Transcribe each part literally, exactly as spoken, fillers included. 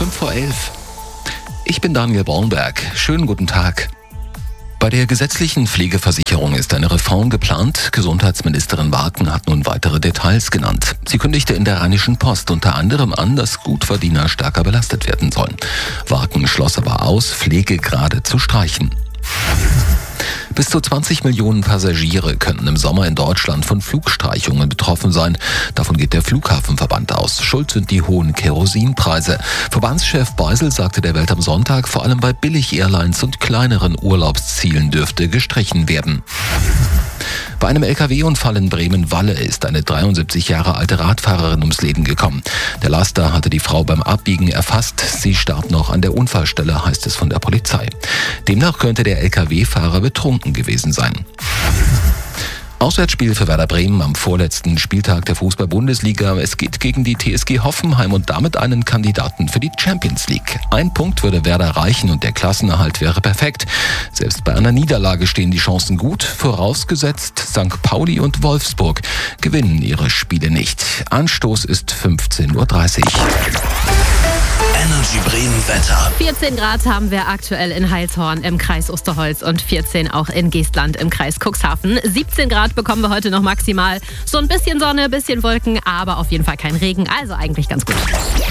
fünf vor elf. Ich bin Daniel Bornberg. Schönen guten Tag. Bei der gesetzlichen Pflegeversicherung ist eine Reform geplant. Gesundheitsministerin Waken hat nun weitere Details genannt. Sie kündigte in der Rheinischen Post unter anderem an, dass Gutverdiener stärker belastet werden sollen. Waken schloss aber aus, Pflegegrade zu streichen. Bis zu zwanzig Millionen Passagiere könnten im Sommer in Deutschland von Flugstreichungen betroffen sein. Davon geht der Flughafenverband aus. Schuld sind die hohen Kerosinpreise. Verbandschef Beusel sagte der Welt am Sonntag, vor allem bei Billig-Airlines und kleineren Urlaubszielen dürfte gestrichen werden. Bei einem L K W-Unfall in Bremen-Walle ist eine dreiundsiebzig Jahre alte Radfahrerin ums Leben gekommen. Der Laster hatte die Frau beim Abbiegen erfasst. Sie starb noch an der Unfallstelle, heißt es von der Polizei. Demnach könnte der L K W-Fahrer betrunken gewesen sein. Auswärtsspiel für Werder Bremen am vorletzten Spieltag der Fußball-Bundesliga. Es geht gegen die T S G Hoffenheim und damit einen Kandidaten für die Champions League. Ein Punkt würde Werder reichen und der Klassenerhalt wäre perfekt. Selbst bei einer Niederlage stehen die Chancen gut, vorausgesetzt Sankt Pauli und Wolfsburg gewinnen ihre Spiele nicht. Anstoß ist fünfzehn Uhr dreißig. Energy Bremen Wetter. vierzehn Grad haben wir aktuell in Heilshorn im Kreis Osterholz und vierzehn auch in Geestland im Kreis Cuxhaven. siebzehn Grad bekommen wir heute noch maximal. So ein bisschen Sonne, ein bisschen Wolken, aber auf jeden Fall kein Regen. Also eigentlich ganz gut.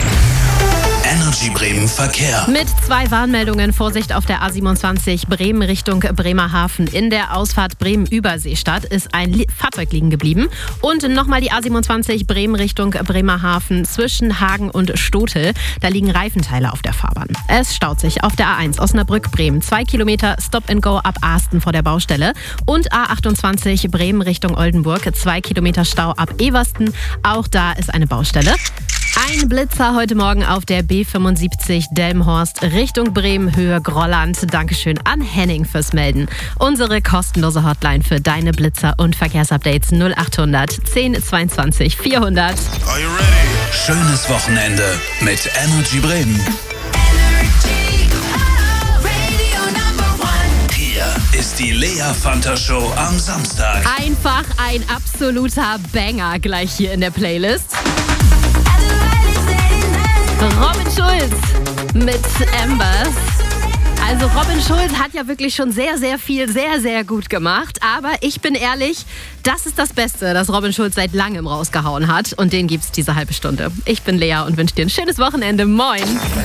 Energy Bremen Verkehr. Mit zwei Warnmeldungen. Vorsicht auf der A siebenundzwanzig Bremen Richtung Bremerhaven. In der Ausfahrt Bremen-Überseestadt ist ein Li- Fahrzeug liegen geblieben. Und nochmal die A siebenundzwanzig Bremen Richtung Bremerhaven zwischen Hagen und Stotel. Da liegen Reifenteile auf der Fahrbahn. Es staut sich auf der A eins Osnabrück-Bremen. Zwei Kilometer Stop and Go ab Ahsten vor der Baustelle. Und A achtundzwanzig Bremen Richtung Oldenburg. Zwei Kilometer Stau ab Eversten. Auch da ist eine Baustelle. Ein Blitzer heute Morgen auf der B fünfundsiebzig Delmenhorst Richtung Bremen, Höhe Grolland. Dankeschön an Henning fürs Melden. Unsere kostenlose Hotline für deine Blitzer und Verkehrsupdates null achthundert zehn zweiundzwanzig vierhundert. Are you ready? Schönes Wochenende mit Energy Bremen. Hier ist die Lea Fanta Show am Samstag. Einfach ein absoluter Banger gleich hier in der Playlist. Robin Schulz mit Ambers. Also Robin Schulz hat ja wirklich schon sehr, sehr viel, sehr, sehr gut gemacht. Aber ich bin ehrlich, das ist das Beste, das Robin Schulz seit langem rausgehauen hat. Und den gibt's diese halbe Stunde. Ich bin Lea und wünsche dir ein schönes Wochenende. Moin!